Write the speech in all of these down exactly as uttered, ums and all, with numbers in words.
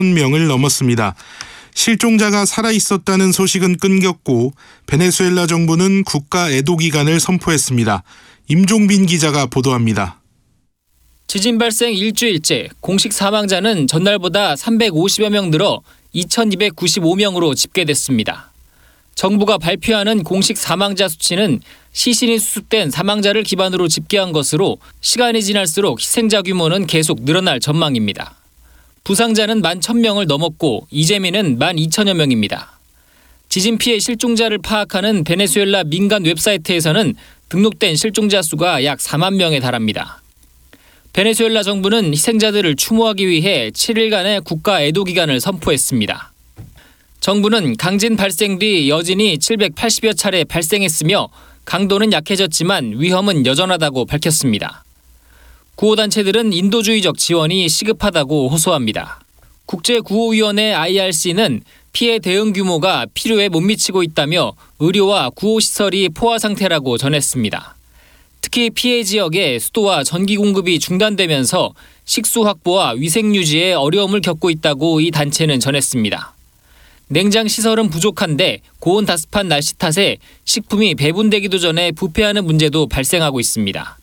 명을 넘었습니다. 실종자가 살아있었다는 소식은 끊겼고 베네수엘라 정부는 국가 애도 기간을 선포했습니다. 임종빈 기자가 보도합니다. 지진 발생 일주일째 공식 사망자는 전날보다 삼백오십여 명 늘어 이천이백구십오 명으로 집계됐습니다. 정부가 발표하는 공식 사망자 수치는 시신이 수습된 사망자를 기반으로 집계한 것으로 시간이 지날수록 희생자 규모는 계속 늘어날 전망입니다. 부상자는 만 천 명을 넘었고 이재민은 만 이천여 명입니다. 지진 피해 실종자를 파악하는 베네수엘라 민간 웹사이트에서는 등록된 실종자 수가 약 사만 명에 달합니다. 베네수엘라 정부는 희생자들을 추모하기 위해 칠 일간의 국가 애도 기간을 선포했습니다. 정부는 강진 발생 뒤 여진이 칠백팔십여 차례 발생했으며 강도는 약해졌지만 위험은 여전하다고 밝혔습니다. 구호단체들은 인도주의적 지원이 시급하다고 호소합니다. 국제구호위원회 아이알씨는 피해 대응 규모가 필요에 못 미치고 있다며 의료와 구호시설이 포화 상태라고 전했습니다. 특히 피해 지역에 수도와 전기 공급이 중단되면서 식수 확보와 위생 유지에 어려움을 겪고 있다고 이 단체는 전했습니다. 냉장 시설은 부족한데 고온 다습한 날씨 탓에 식품이 배분되기도 전에 부패하는 문제도 발생하고 있습니다.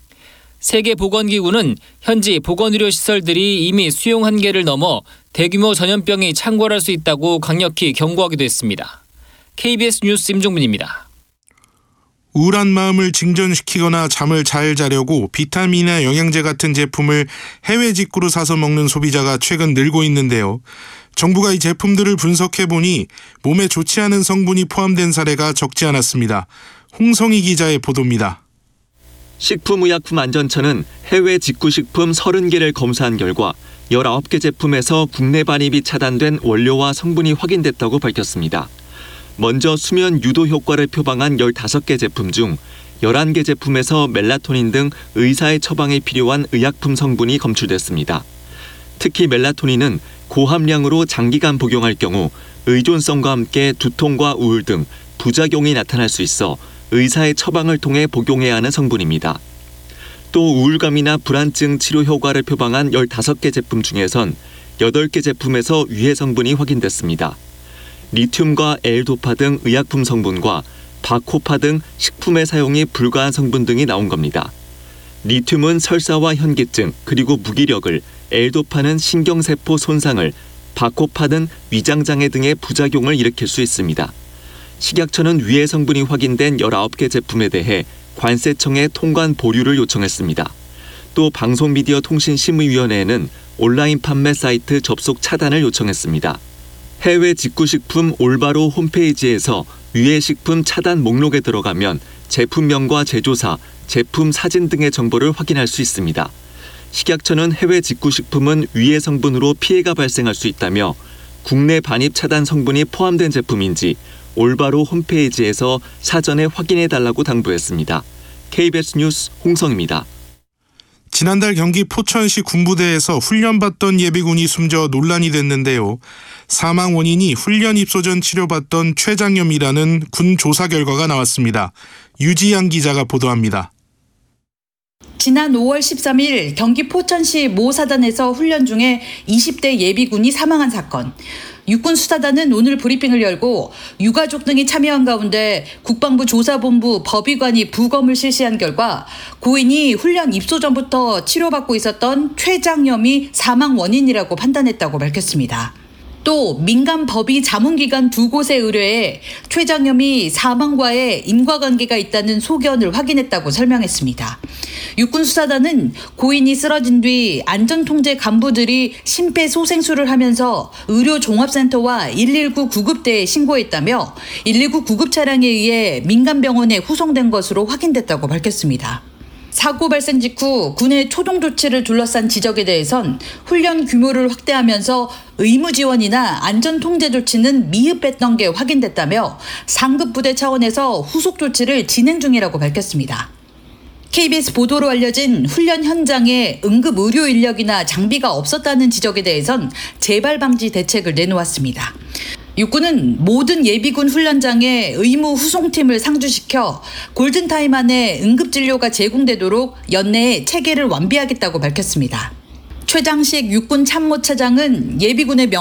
세계보건기구는 현지 보건의료시설들이 이미 수용 한계를 넘어 대규모 전염병이 창궐할 수 있다고 강력히 경고하기도 했습니다. 케이비에스 뉴스 임종민입니다. 우울한 마음을 진전시키거나 잠을 잘 자려고 비타민이나 영양제 같은 제품을 해외 직구로 사서 먹는 소비자가 최근 늘고 있는데요. 정부가 이 제품들을 분석해보니 몸에 좋지 않은 성분이 포함된 사례가 적지 않았습니다. 홍성희 기자의 보도입니다. 식품의약품안전처는 해외 직구식품 서른 개를 검사한 결과 열아홉 개 제품에서 국내 반입이 차단된 원료와 성분이 확인됐다고 밝혔습니다. 먼저 수면 유도 효과를 표방한 열다섯 개 제품 중 열한 개 제품에서 멜라토닌 등 의사의 처방에 필요한 의약품 성분이 검출됐습니다. 특히 멜라토닌은 고함량으로 장기간 복용할 경우 의존성과 함께 두통과 우울 등 부작용이 나타날 수 있어 의사의 처방을 통해 복용해야 하는 성분입니다. 또 우울감이나 불안증 치료 효과를 표방한 열다섯 개 제품 중에선 여덟 개 제품에서 유해 성분이 확인됐습니다. 리튬과 L도파 등 의약품 성분과 바코파 등 식품의 사용이 불가한 성분 등이 나온 겁니다. 리튬은 설사와 현기증 그리고 무기력을, L도파는 신경세포 손상을, 바코파는 위장장애 등의 부작용을 일으킬 수 있습니다. 식약처는 위해 성분이 확인된 열아홉 개 제품에 대해 관세청에 통관 보류를 요청했습니다. 또 방송미디어통신심의위원회에는 온라인 판매 사이트 접속 차단을 요청했습니다. 해외 직구식품 올바로 홈페이지에서 위해식품 차단 목록에 들어가면 제품명과 제조사, 제품 사진 등의 정보를 확인할 수 있습니다. 식약처는 해외 직구식품은 위해 성분으로 피해가 발생할 수 있다며 국내 반입 차단 성분이 포함된 제품인지 올바로 홈페이지에서 사전에 확인해달라고 당부했습니다. 케이비에스 뉴스 홍성입니다. 지난달 경기 포천시 군부대에서 훈련받던 예비군이 숨져 논란이 됐는데요. 사망 원인이 훈련 입소 전 치료받던 췌장염이라는 군 조사 결과가 나왔습니다. 유지양 기자가 보도합니다. 지난 오월 십삼일 경기 포천시 모 사단에서 훈련 중에 이십 대 예비군이 사망한 사건. 육군수사단은 오늘 브리핑을 열고 유가족 등이 참여한 가운데 국방부 조사본부 법의관이 부검을 실시한 결과 고인이 훈련 입소 전부터 치료받고 있었던 췌장염이 사망 원인이라고 판단했다고 밝혔습니다. 또 민간 법의 자문기관 두 곳의 의뢰에 췌장염이 사망과의 인과관계가 있다는 소견을 확인했다고 설명했습니다. 육군수사단은 고인이 쓰러진 뒤 안전통제 간부들이 심폐소생술을 하면서 의료종합센터와 일일구 구급대에 신고했다며 일일구 구급 차량에 의해 민간병원에 후송된 것으로 확인됐다고 밝혔습니다. 사고 발생 직후 군의 초동 조치를 둘러싼 지적에 대해선 훈련 규모를 확대하면서 의무 지원이나 안전 통제 조치는 미흡했던 게 확인됐다며 상급 부대 차원에서 후속 조치를 진행 중이라고 밝혔습니다. 케이비에스 보도로 알려진 훈련 현장에 응급 의료 인력이나 장비가 없었다는 지적에 대해선 재발 방지 대책을 내놓았습니다. 육군은 모든 예비군 훈련장에 의무 후송팀을 상주시켜 골든타임 안에 응급진료가 제공되도록 연내에 체계를 완비하겠다고 밝혔습니다. 최장식 육군 참모차장은 예비군의 명